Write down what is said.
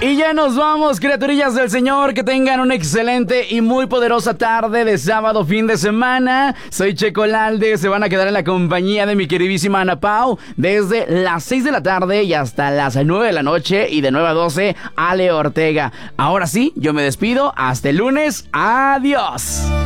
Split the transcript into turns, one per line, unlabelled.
Y ya nos vamos, criaturillas del Señor. Que tengan una excelente y muy poderosa tarde de sábado, fin de semana. Soy Checo Lalde. Se van a quedar en la compañía de mi queridísima Ana Pau desde las 6 de la tarde y hasta las 9 de la noche. Y de 9 a 12, Ale Ortega. Ahora sí, yo me despido. Hasta el lunes. Adiós.